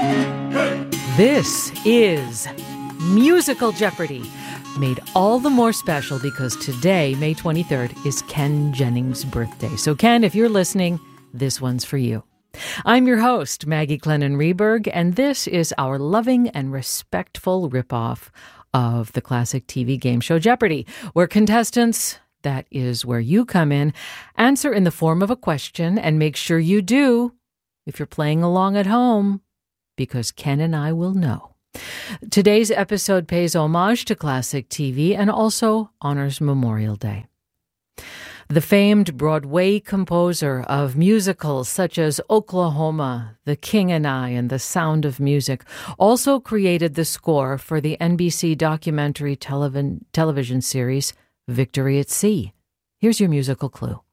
This is Musical Jeopardy! Made all the more special because today, May 23rd, is Ken Jennings' birthday. So Ken, if you're listening, this one's for you. I'm your host, Maggie Glennon-Rieberg, and this is our loving and respectful ripoff of the classic TV game show Jeopardy! Where contestants, that is where you come in, answer in the form of a question, and make sure you do if you're playing along at home, because Ken and I will know. Today's episode pays homage to classic TV and also honors Memorial Day. The famed Broadway composer of musicals such as Oklahoma, The King and I, and The Sound of Music also created the score for the NBC documentary television series Victory at Sea. Here's your musical clue.